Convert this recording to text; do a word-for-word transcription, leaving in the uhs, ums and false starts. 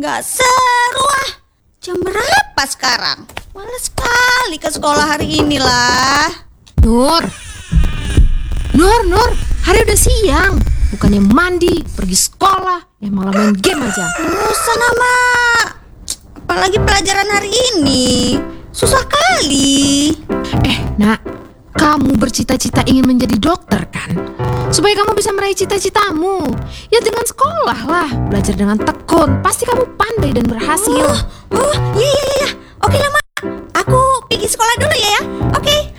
Nggak seru ah. Jam berapa sekarang? Males sekali ke sekolah hari ini lah. Nur, Nur, Nur, hari udah siang. Bukannya mandi, pergi sekolah, ya malah main game aja. Bosan ama. Apalagi pelajaran hari ini. Susah kali. Eh, nak, kamu bercita-cita ingin menjadi dokter kan? Supaya kamu bisa meraih cita-citamu. Ya dengan sekolah lah, belajar dengan tekun. Pasti kamu pandai dan berhasil. Oh, oh iya, iya, iya. Oke lah, Mak. Aku pergi sekolah dulu ya ya. Oke.